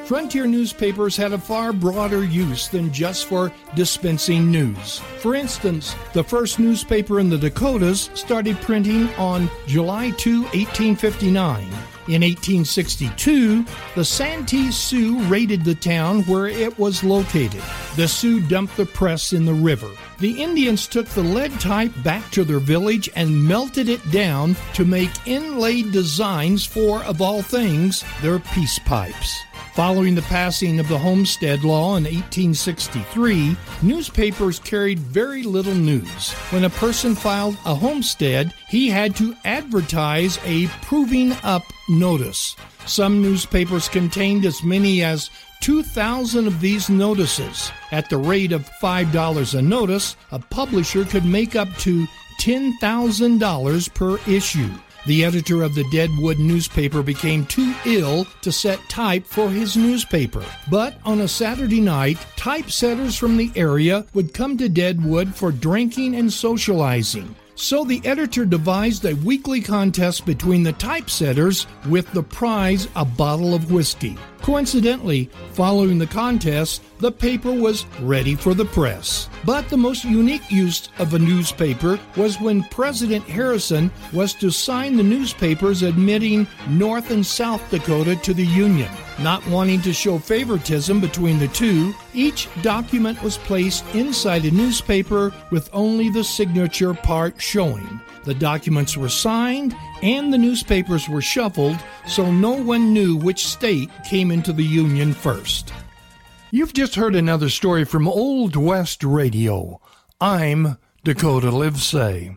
frontier newspapers had a far broader use than just for dispensing news. For instance, the first newspaper in the Dakotas started printing on July 2, 1859. In 1862, the Santee Sioux raided the town where it was located. The Sioux dumped the press in the river. The Indians took the lead type back to their village and melted it down to make inlaid designs for, of all things, their peace pipes. Following the passing of the Homestead Law in 1863, newspapers carried very little news. When a person filed a homestead, he had to advertise a proving up notice. Some newspapers contained as many as 2,000 of these notices. At the rate of $5 a notice, a publisher could make up to $10,000 per issue. The editor of the Deadwood newspaper became too ill to set type for his newspaper. But on a Saturday night, typesetters from the area would come to Deadwood for drinking and socializing. So the editor devised a weekly contest between the typesetters with the prize a bottle of whiskey. Coincidentally, following the contest, the paper was ready for the press. But the most unique use of a newspaper was when President Harrison was to sign the newspapers admitting North and South Dakota to the Union. Not wanting to show favoritism between the two, each document was placed inside a newspaper with only the signature part showing. The documents were signed and the newspapers were shuffled, so no one knew which state came into the Union first. You've just heard another story from Old West Radio. I'm Dakota Livesay.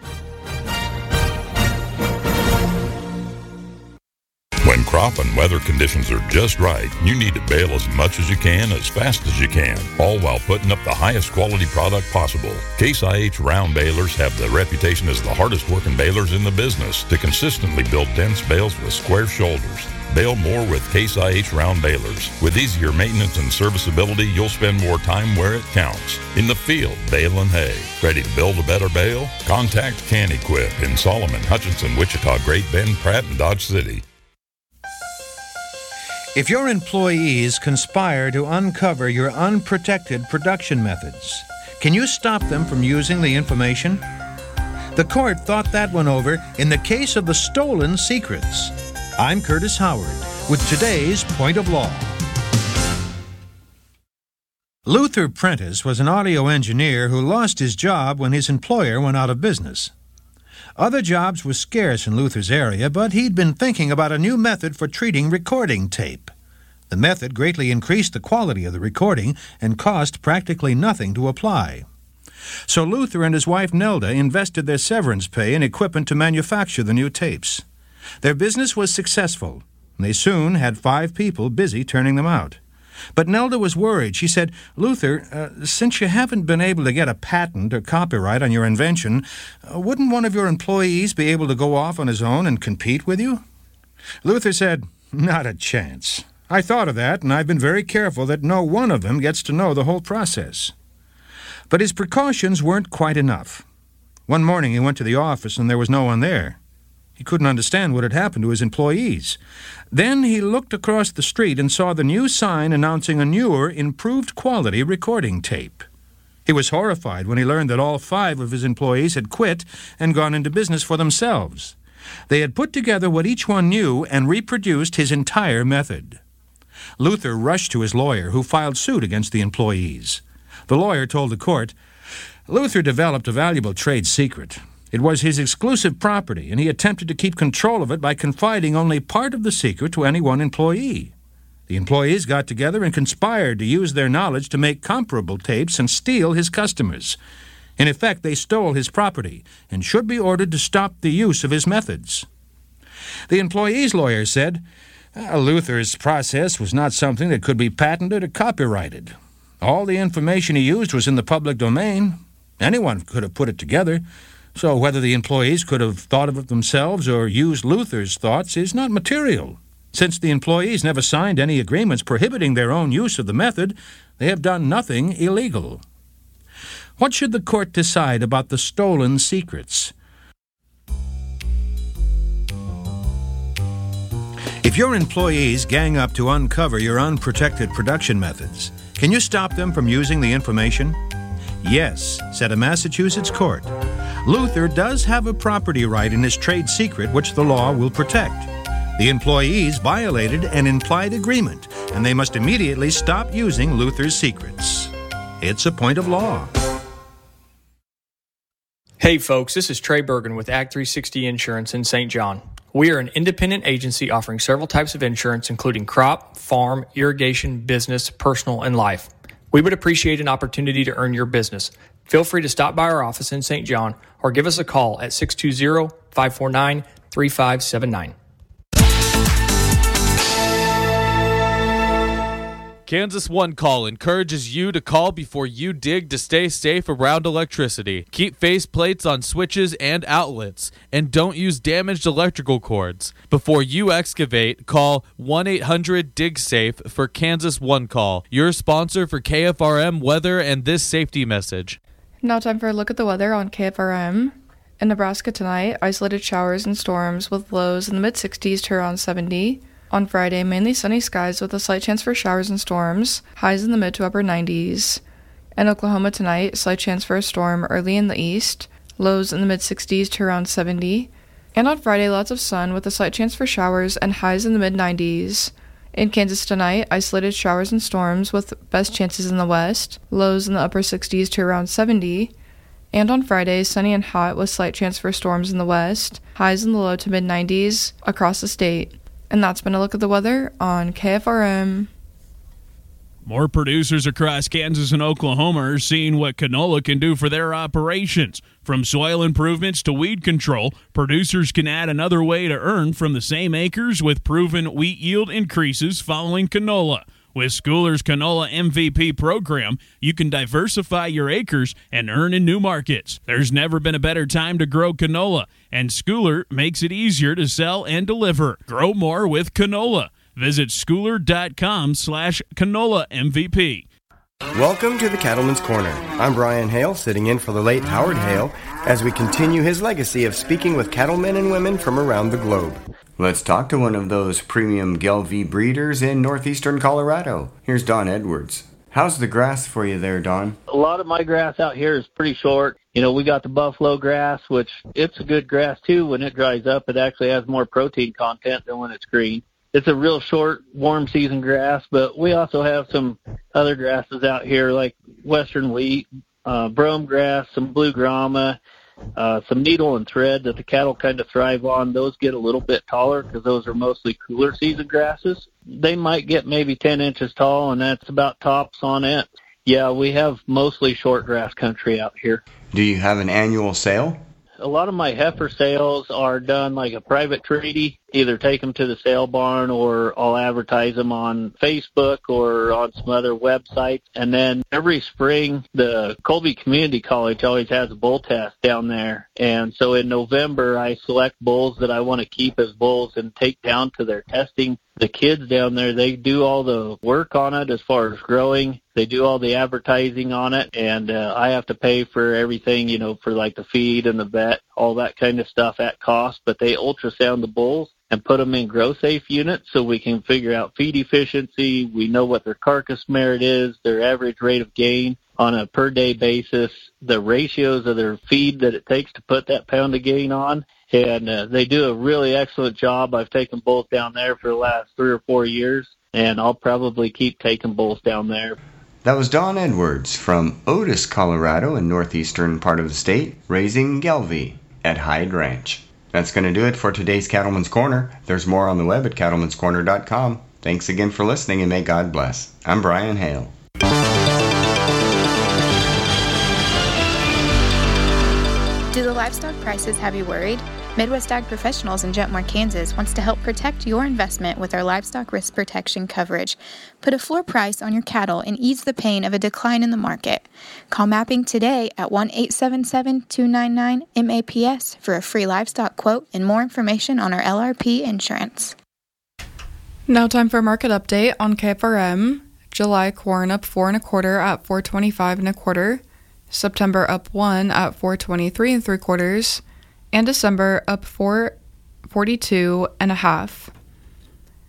When crop and weather conditions are just right, you need to bale as much as you can, as fast as you can, all while putting up the highest quality product possible. Case IH round balers have the reputation as the hardest working balers in the business to consistently build dense bales with square shoulders. Bale more with Case IH round balers. With easier maintenance and serviceability, you'll spend more time where it counts. In the field, baling hay. Ready to build a better bale? Contact Can Equip in Solomon, Hutchinson, Wichita, Great Bend, Pratt, and Dodge City. If your employees conspire to uncover your unprotected production methods, can you stop them from using the information? The court thought that one over in the case of the stolen secrets. I'm Curtis Howard with today's Point of Law. Luther Prentice was an audio engineer who lost his job when his employer went out of business. Other jobs were scarce in Luther's area, but he'd been thinking about a new method for treating recording tape. The method greatly increased the quality of the recording and cost practically nothing to apply. So Luther and his wife Nelda invested their severance pay in equipment to manufacture the new tapes. Their business was successful, and they soon had 5 people busy turning them out. But Nelda was worried. She said, "Luther, since you haven't been able to get a patent or copyright on your invention, wouldn't one of your employees be able to go off on his own and compete with you?" Luther said, "Not a chance. I thought of that, and I've been very careful that no one of them gets to know the whole process." But his precautions weren't quite enough. One morning he went to the office, and there was no one there. He couldn't understand what had happened to his employees. Then he looked across the street and saw the new sign announcing a newer, improved quality recording tape. He was horrified when he learned that all 5 of his employees had quit and gone into business for themselves. They had put together what each one knew and reproduced his entire method. Luther rushed to his lawyer, who filed suit against the employees. The lawyer told the court, "Luther developed a valuable trade secret. It was his exclusive property, and he attempted to keep control of it by confiding only part of the secret to any one employee. The employees got together and conspired to use their knowledge to make comparable tapes and steal his customers. In effect, they stole his property and should be ordered to stop the use of his methods." The employees' lawyer said, "Luther's process was not something that could be patented or copyrighted. All the information he used was in the public domain. Anyone could have put it together. So whether the employees could have thought of it themselves or used Luther's thoughts is not material. Since the employees never signed any agreements prohibiting their own use of the method, they have done nothing illegal." What should the court decide about the stolen secrets? If your employees gang up to uncover your unprotected production methods, can you stop them from using the information? Yes, said a Massachusetts court. Luther does have a property right in his trade secret which the law will protect. The employees violated an implied agreement, and they must immediately stop using Luther's secrets. It's a point of law. Hey folks, this is Trey Bergen with Act 360 Insurance in St. John. We are an independent agency offering several types of insurance, including crop, farm, irrigation, business, personal, and life. We would appreciate an opportunity to earn your business. Feel free to stop by our office in St. John or give us a call at 620-549-3579. Kansas One Call encourages you to call before you dig to stay safe around electricity. Keep faceplates on switches and outlets, and don't use damaged electrical cords. Before you excavate, call 1-800-DIG-SAFE for Kansas One Call, your sponsor for KFRM weather and this safety message. Now time for a look at the weather on KFRM. In Nebraska tonight, isolated showers and storms with lows in the mid-60s to around 70. On Friday, mainly sunny skies with a slight chance for showers and storms, highs in the mid to upper 90s. In Oklahoma tonight, slight chance for a storm early in the east, lows in the mid-60s to around 70. And on Friday, lots of sun with a slight chance for showers and highs in the mid-90s. In Kansas tonight, isolated showers and storms with best chances in the west, lows in the upper 60s to around 70. And on Friday, sunny and hot with slight chance for storms in the west, highs in the low to mid-90s across the state. And that's been a look at the weather on KFRM. More producers across Kansas and Oklahoma are seeing what canola can do for their operations. From soil improvements to weed control, producers can add another way to earn from the same acres with proven wheat yield increases following canola. With Schooler's Canola MVP program, you can diversify your acres and earn in new markets. There's never been a better time to grow canola, and Schooler makes it easier to sell and deliver. Grow more with canola. Visit schooler.com/canola MVP. Welcome to the Cattleman's Corner. I'm Brian Hale, sitting in for the late Howard Hale, as we continue his legacy of speaking with cattlemen and women from around the globe. Let's talk to one of those premium Gelbvieh breeders in northeastern Colorado. Here's Don Edwards. How's the grass for you there, Don? A lot of my grass out here is pretty short. You know, we got the buffalo grass, which it's a good grass too. When it dries up, it actually has more protein content than when it's green. It's a real short, warm season grass, but we also have some other grasses out here like western wheat, brome grass, some blue grama, some needle and thread that the cattle kind of thrive on. Those get a little bit taller because those are mostly cooler season grasses. They might get maybe 10 inches tall, and that's about tops on it. Yeah, we have mostly short grass country out here. Do you have an annual sale? A lot of my heifer sales are done like a private treaty. Either take them to the sale barn or I'll advertise them on Facebook or on some other websites. And then every spring, the Colby Community College always has a bull test down there. And so in November, I select bulls that I want to keep as bulls and take down to their testing. The kids down there, they do all the work on it as far as growing. They do all the advertising on it, and I have to pay for everything, you know, for like the feed and the vet, all that kind of stuff at cost. But they ultrasound the bulls and put them in grow-safe units so we can figure out feed efficiency. We know what their carcass merit is, their average rate of gain on a per-day basis, the ratios of their feed that it takes to put that pound of gain on. And they do a really excellent job. I've taken bulls down there for the last 3 or 4 years, and I'll probably keep taking bulls down there. That was Don Edwards from Otis, Colorado, in northeastern part of the state, raising Gelbvieh at Hyde Ranch. That's going to do it for today's Cattleman's Corner. There's more on the web at cattleman'scorner.com. Thanks again for listening, and may God bless. I'm Brian Hale. Do the livestock prices have you worried? Midwest Ag Professionals in Jetmore, Kansas wants to help protect your investment with our livestock risk protection coverage. Put a floor price on your cattle and ease the pain of a decline in the market. Call Mapping today at 1-877-299-MAPS for a free livestock quote and more information on our LRP insurance. Now time for a market update on KFRM. July corn up 4 1/4 at $4.25 1/4. September up 1 at $4.23 3/4. And December up $4.42 1/2.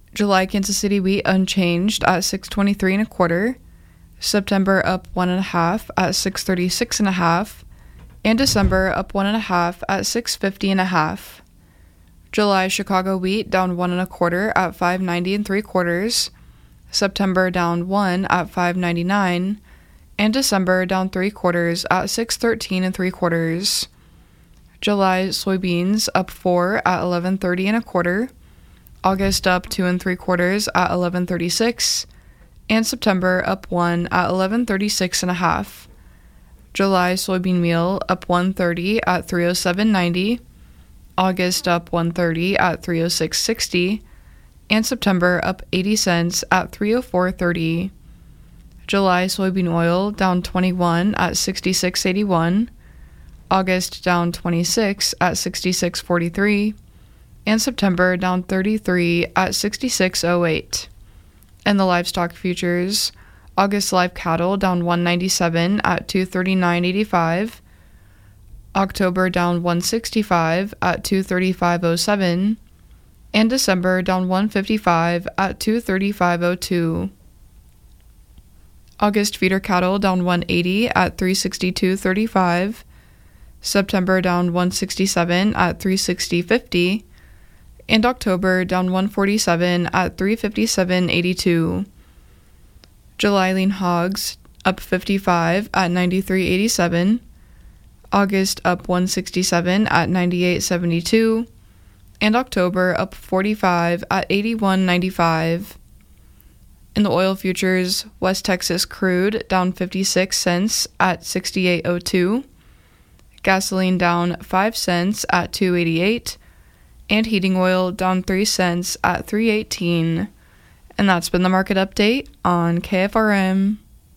July Kansas City wheat unchanged at $6.23 1/4. September up 1.5 at $6.36 1/2. And December up 1.5 at $6.50 1/2. July Chicago wheat down 1 1/4 at $5.90 3/4. September down 1 at $5.99. And December down 3/4 at $6.13 3/4. July soybeans up 4 at $11.30 1/4. August up 2 3/4 at $11.36. And September up 1 at $11.36 1/2. July soybean meal up 1.30 at $307.90. August up 1.30 at $306.60. And September up 80 cents at $304.30. July soybean oil down 21 at $66.81. August down 26 at $66.43. And September down 33 at $66.08. And the livestock futures, August live cattle down 197 at $239.85. October down 165 at $235.07. And December down 155 at $235.02. August feeder cattle down 180 at $362.35. September down 167 at $360.50. And October down 147 at $357.82. July lean hogs up 55 at $93.87. August up 167 at $98.72. And October up 45 at $81.95. In the oil futures, West Texas crude down 56 cents at $68.02. Gasoline down 5 cents at $2.88. And heating oil down 3 cents at $3.18. And that's been the market update on KFRM.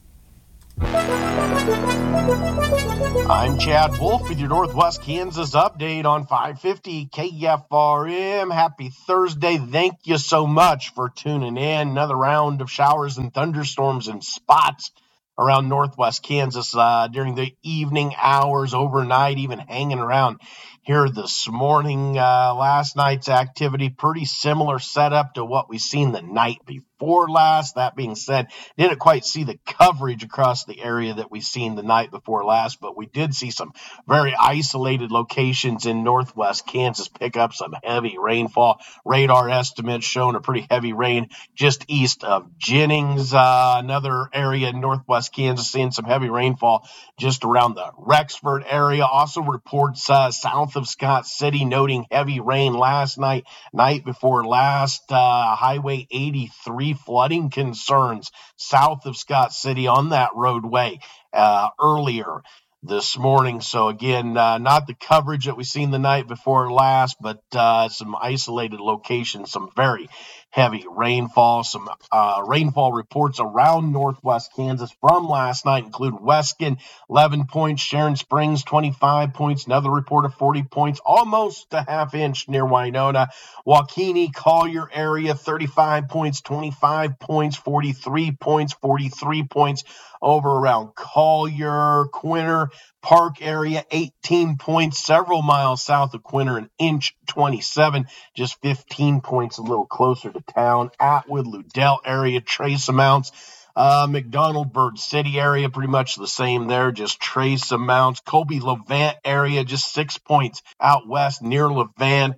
I'm Chad Wolf with your Northwest Kansas update on 550 KFRM. Happy Thursday. Thank you so much for tuning in. Another round of showers and thunderstorms in spots around Northwest Kansas during the evening hours, overnight, even hanging around here this morning. Last night's activity, pretty similar setup to what we've seen the night before last. That being said, didn't quite see the coverage across the area that we've seen the night before last, but we did see some very isolated locations in Northwest Kansas pick up some heavy rainfall. Radar estimates showing a pretty heavy rain just east of Jennings. Another area in Northwest Kansas seeing some heavy rainfall just around the Rexford area. Also reports south of Scott City noting heavy rain last night before last. Highway 83 flooding concerns south of Scott City on that roadway earlier this morning. So again, not the coverage that we've seen the night before last, but some isolated locations, some very heavy rainfall. Some rainfall reports around Northwest Kansas from last night include Weskin, 11 points, Sharon Springs, 25 points, another report of 40 points, almost a half inch near Winona. Waukene, Collier area, 35 points, 25 points, 43 points, 43 points over around Collier. Quinter Park area, 18 points, several miles south of Quinter, an inch, 27, just 15 points a little closer to town. Atwood, Ludell area, trace amounts. McDonald, Bird City area, pretty much the same there, just trace amounts. Colby, Levant area, just 6 points out west near Levant,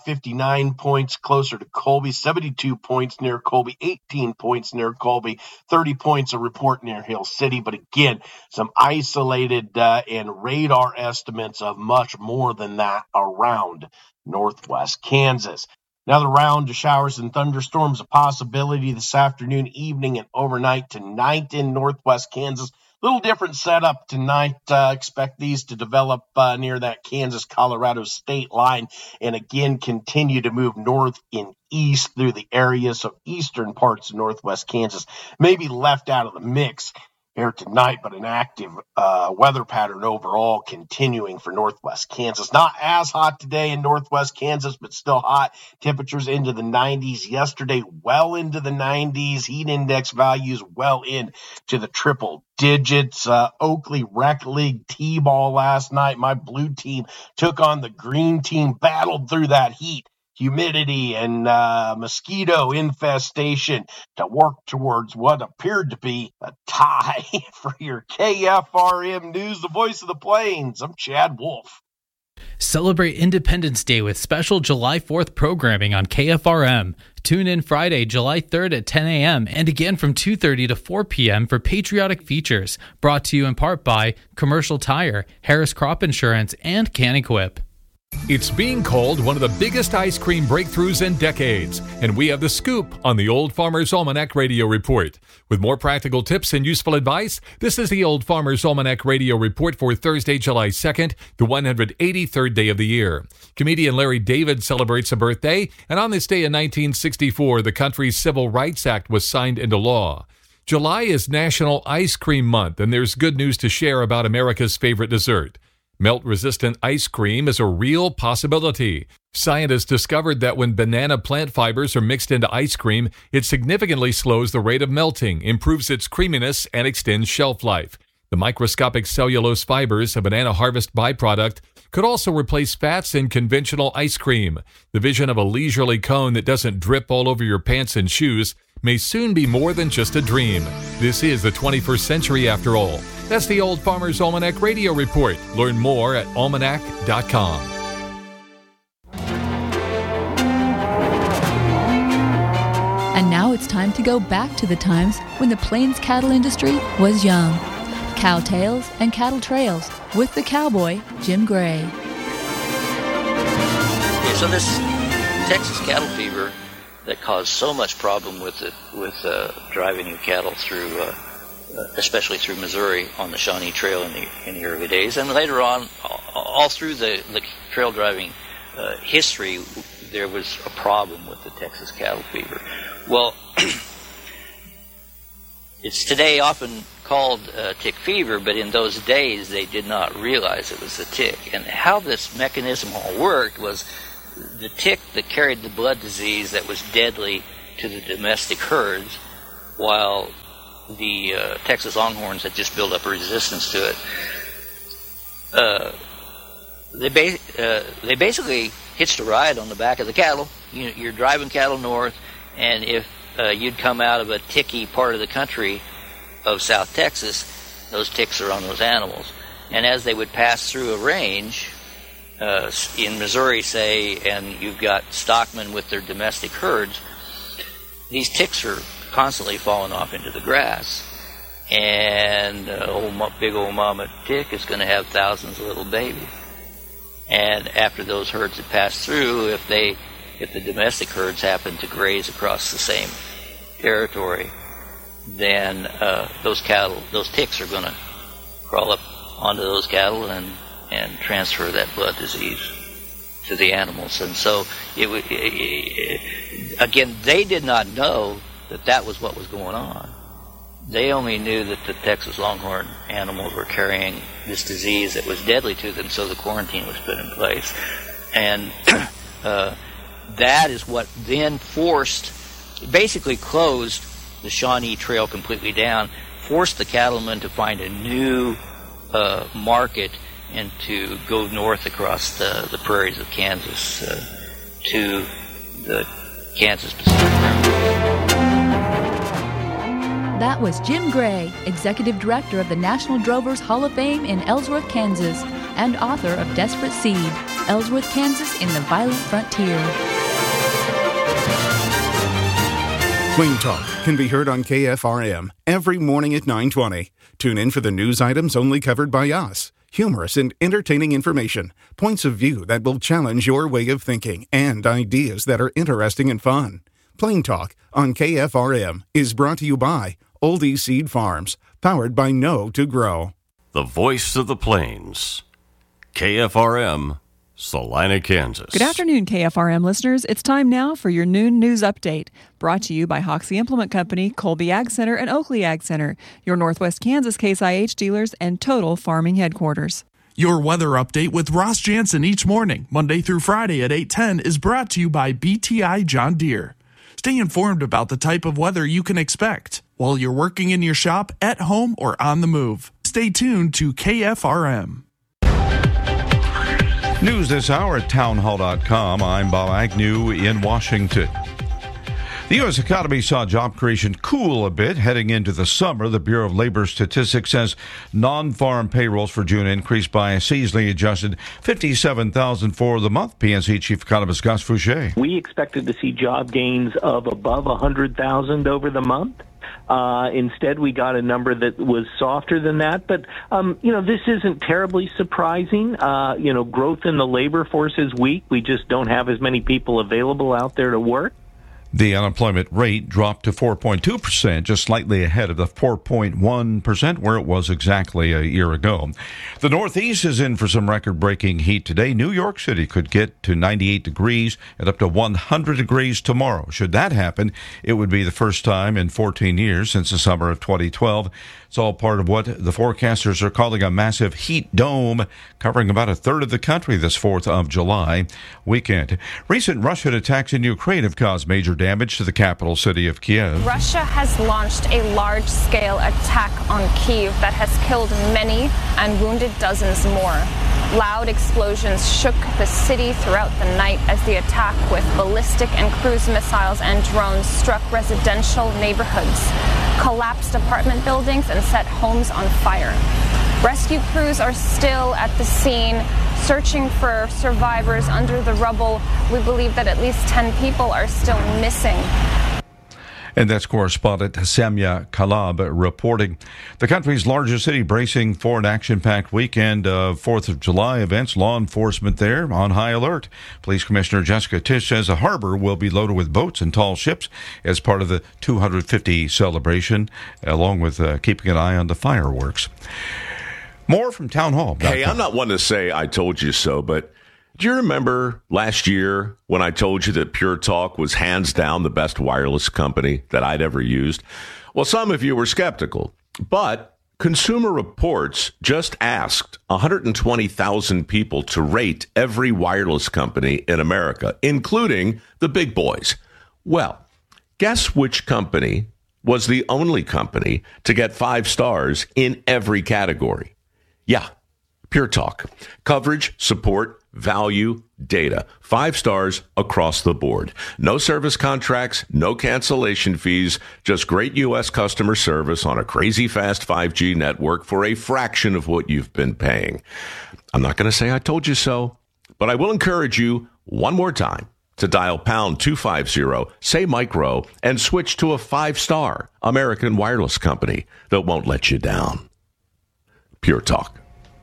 59 points closer to Colby, 72 points near Colby, 18 points near Colby, 30 points a report near Hill City. But again, some isolated and radar estimates of much more than that around Northwest Kansas. Another round of showers and thunderstorms, a possibility this afternoon, evening, and overnight tonight in Northwest Kansas. Little different setup tonight. Expect these to develop near that Kansas-Colorado state line and again continue to move north and east through the areas of eastern parts of Northwest Kansas. Maybe left out of the mix here tonight, but an active weather pattern overall continuing for Northwest Kansas. Not as hot today in Northwest Kansas, but still hot. Temperatures into the 90s yesterday, well into the 90s. Heat index values well into the triple digits. Oakley Rec League T-ball last night. My blue team took on the green team, battled through that heat humidity and mosquito infestation to work towards what appeared to be a tie for your KFRM News, the voice of the plains. I'm Chad Wolf. Celebrate Independence Day with special July 4th programming on KFRM. Tune in Friday, July 3rd at 10 a.m. and again from 2:30 to 4 p.m. for patriotic features, brought to you in part by Commercial Tire, Harris Crop Insurance, and Can-Equip. It's being called one of the biggest ice cream breakthroughs in decades, and we have the scoop on the Old Farmer's Almanac Radio Report. With more practical tips and useful advice, this is the Old Farmer's Almanac Radio Report for Thursday, July 2nd, the 183rd day of the year. Comedian Larry David celebrates a birthday, and on this day in 1964, the country's Civil Rights Act was signed into law. July is National Ice Cream Month, and there's good news to share about America's favorite dessert. Melt-resistant ice cream is a real possibility. Scientists discovered that when banana plant fibers are mixed into ice cream, it significantly slows the rate of melting, improves its creaminess, and extends shelf life. The microscopic cellulose fibers, a banana harvest byproduct, could also replace fats in conventional ice cream. The vision of a leisurely cone that doesn't drip all over your pants and shoes may soon be more than just a dream. This is the 21st century after all. That's the Old Farmer's Almanac Radio Report. Learn more at almanac.com. And now it's time to go back to the times when the Plains cattle industry was young. Cow Tales and Cattle Trails with the cowboy, Jim Gray. Okay, so this Texas cattle fever that caused so much problem with driving your cattle through, especially through Missouri on the Shawnee Trail in the early days, and later on, all through the trail driving history, there was a problem with the Texas cattle fever. Well, it's today often called tick fever, but in those days they did not realize it was a tick. And how this mechanism all worked was the tick that carried the blood disease that was deadly to the domestic herds, while the Texas Longhorns had just built up a resistance to it. They basically hitched a ride on the back of the cattle. You're driving cattle north, and if you'd come out of a ticky part of the country of South Texas, those ticks are on those animals. And as they would pass through a range, in Missouri, say, and you've got stockmen with their domestic herds, these ticks are constantly falling off into the grass. And big old mama tick is going to have thousands of little babies. And after those herds have passed through, if the domestic herds happen to graze across the same territory, then those ticks are going to crawl up onto those cattle and transfer that blood disease to the animals. And so, again, they did not know that was what was going on. They only knew that the Texas Longhorn animals were carrying this disease that was deadly to them, so the quarantine was put in place. And that is what then basically closed the Shawnee Trail completely down, forced the cattlemen to find a new market and to go north across the prairies of Kansas to the Kansas Pacific Railroad. That was Jim Gray, Executive Director of the National Drovers Hall of Fame in Ellsworth, Kansas, and author of Desperate Seed, Ellsworth, Kansas in the Violent Frontier. Plain Talk can be heard on KFRM every morning at 9:20. Tune in for the news items only covered by us. Humorous and entertaining information, points of view that will challenge your way of thinking, and ideas that are interesting and fun. Plain Talk on KFRM is brought to you by Oldie Seed Farms, powered by Know to Grow. The voice of the plains. KFRM, Salina, Kansas. Good afternoon, KFRM listeners. It's time now for your noon news update, brought to you by Hoxie Implement Company, Colby Ag Center, and Oakley Ag Center, your Northwest Kansas Case IH dealers and Total Farming headquarters. Your weather update with Ross Jansen each morning, Monday through Friday at 8:10, is brought to you by BTI John Deere. Stay informed about the type of weather you can expect while you're working in your shop, at home, or on the move. Stay tuned to KFRM. News this hour at townhall.com. I'm Bob Agnew in Washington. The U.S. economy saw job creation cool a bit heading into the summer. The Bureau of Labor Statistics says non-farm payrolls for June increased by a seasonally adjusted 57,000 for the month. PNC Chief Economist Gus Fouché. We expected to see job gains of above 100,000 over the month. Instead, we got a number that was softer than that. But, this isn't terribly surprising. Growth in the labor force is weak. We just don't have as many people available out there to work. The unemployment rate dropped to 4.2%, just slightly ahead of the 4.1% where it was exactly a year ago. The Northeast is in for some record-breaking heat today. New York City could get to 98 degrees and up to 100 degrees tomorrow. Should that happen, it would be the first time in 14 years since the summer of 2012. It's all part of what the forecasters are calling a massive heat dome, covering about a third of the country this 4th of July weekend. Recent Russian attacks in Ukraine have caused major damage to the capital city of Kiev. Russia has launched a large-scale attack on Kyiv that has killed many and wounded dozens more. Loud explosions shook the city throughout the night as the attack with ballistic and cruise missiles and drones struck residential neighborhoods, collapsed apartment buildings, and set homes on fire. Rescue crews are still at the scene, searching for survivors under the rubble. We believe that at least 10 people are still missing. And that's correspondent Samya Kalab reporting. The country's largest city bracing for an action-packed weekend of 4th of July events. Law enforcement there on high alert. Police Commissioner Jessica Tisch says the harbor will be loaded with boats and tall ships as part of the 250 celebration, along with keeping an eye on the fireworks. More from Town Hall. Hey, I'm not one to say I told you so, but do you remember last year when I told you that Pure Talk was hands down the best wireless company that I'd ever used? Well, some of you were skeptical, but Consumer Reports just asked 120,000 people to rate every wireless company in America, including the big boys. Well, guess which company was the only company to get 5 stars in every category? Yeah, Pure Talk. Coverage, support, value, data. 5 stars across the board. No service contracts, no cancellation fees, just great U.S. customer service on a crazy fast 5G network for a fraction of what you've been paying. I'm not going to say I told you so, but I will encourage you one more time to dial pound 250, say micro, and switch to a 5-star American wireless company that won't let you down. Pure Talk.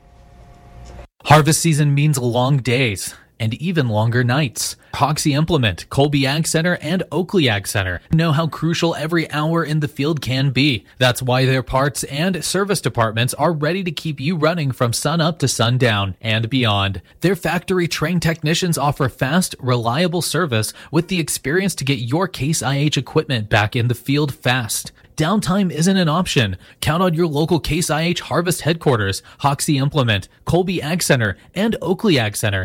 Harvest season means long days and even longer nights. Hoxie Implement, Colby Ag Center, and Oakley Ag Center know how crucial every hour in the field can be. That's why their parts and service departments are ready to keep you running from sun up to sundown and beyond. Their factory-trained technicians offer fast, reliable service with the experience to get your Case IH equipment back in the field fast. Downtime isn't an option. Count on your local Case IH Harvest headquarters, Hoxie Implement, Colby Ag Center, and Oakley Ag Center.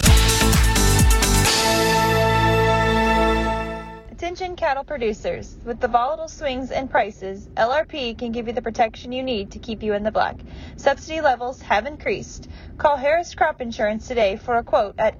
Attention cattle producers. With the volatile swings in prices, LRP can give you the protection you need to keep you in the black. Subsidy levels have increased. Call Harris Crop Insurance today for a quote at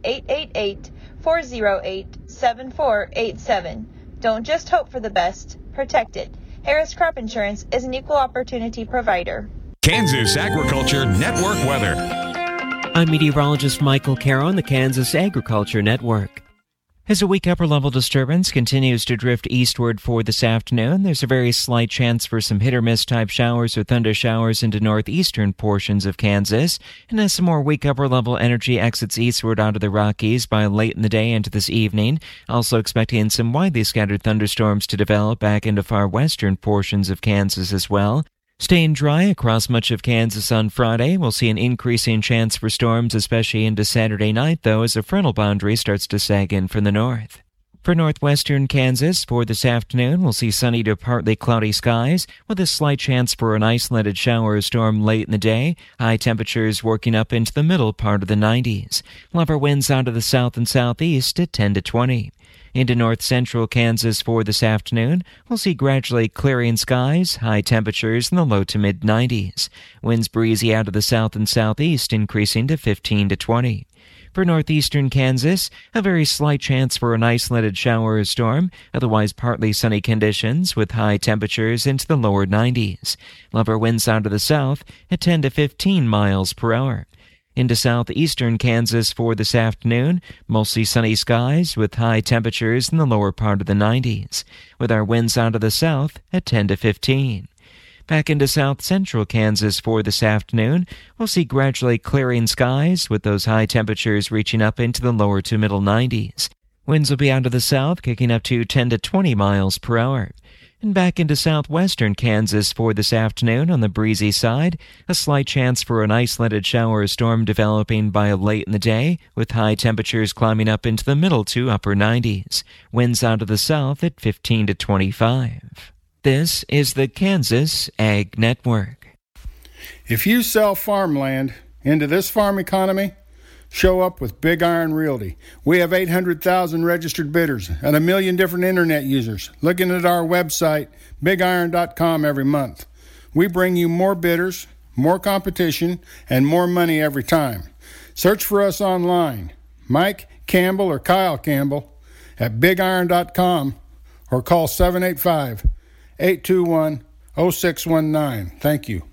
888-408-7487. Don't just hope for the best, protect it. Harris Crop Insurance is an equal opportunity provider. Kansas Agriculture Network weather. I'm meteorologist Michael Caro on the Kansas Agriculture Network. As a weak upper-level disturbance continues to drift eastward for this afternoon, there's a very slight chance for some hit-or-miss type showers or thunder showers into northeastern portions of Kansas. And as some more weak upper-level energy exits eastward out of the Rockies by late in the day into this evening, also expecting some widely scattered thunderstorms to develop back into far western portions of Kansas as well. Staying dry across much of Kansas on Friday. We'll see an increasing chance for storms, especially into Saturday night, though, as the frontal boundary starts to sag in from the north. For northwestern Kansas, for this afternoon, we'll see sunny to partly cloudy skies, with a slight chance for an isolated shower or storm late in the day. High temperatures working up into the middle part of the 90s. Lower winds out of the south and southeast at 10 to 20. Into north-central Kansas for this afternoon, we'll see gradually clearing skies, high temperatures in the low to mid-90s. Winds breezy out of the south and southeast, increasing to 15 to 20. For northeastern Kansas, a very slight chance for an isolated shower or storm, otherwise partly sunny conditions with high temperatures into the lower 90s. Lower winds out of the south at 10 to 15 miles per hour. Into southeastern Kansas for this afternoon, mostly sunny skies with high temperatures in the lower part of the 90s, with our winds out of the south at 10 to 15. Back into south central Kansas for this afternoon, we'll see gradually clearing skies with those high temperatures reaching up into the lower to middle 90s. Winds will be out of the south, kicking up to 10 to 20 miles per hour. And back into southwestern Kansas for this afternoon on the breezy side, a slight chance for an isolated shower or storm developing by late in the day, with high temperatures climbing up into the middle to upper 90s. Winds out of the south at 15 to 25. This is the Kansas Ag Network. If you sell farmland into this farm economy, show up with Big Iron Realty. We have 800,000 registered bidders and 1 million different internet users looking at our website, bigiron.com, every month. We bring you more bidders, more competition, and more money every time. Search for us online, Mike Campbell or Kyle Campbell at bigiron.com, or call 785-821-0619. Thank you.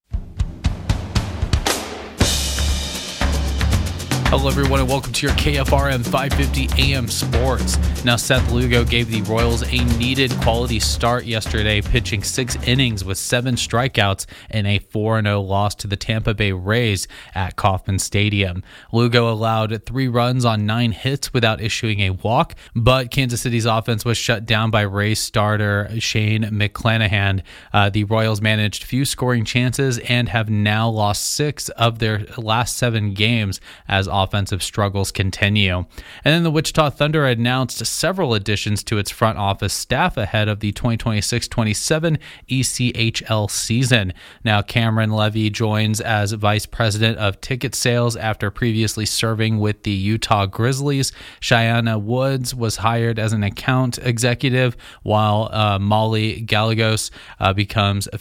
Hello, everyone, and welcome to your KFRM 550 AM Sports. Now, Seth Lugo gave the Royals a needed quality start yesterday, pitching 6 innings with 7 strikeouts in a 4-0 loss to the Tampa Bay Rays at Kauffman Stadium. Lugo allowed 3 runs on 9 hits without issuing a walk, but Kansas City's offense was shut down by Rays starter Shane McClanahan. The Royals managed few scoring chances and have now lost 6 of their last 7 games as offensive struggles continue. And then the Wichita Thunder announced several additions to its front office staff ahead of the 2026-27 ECHL season. Now, Cameron Levy joins as Vice President of Ticket Sales after previously serving with the Utah Grizzlies. Cheyenne Woods was hired as an account executive, while Molly Gallegos becomes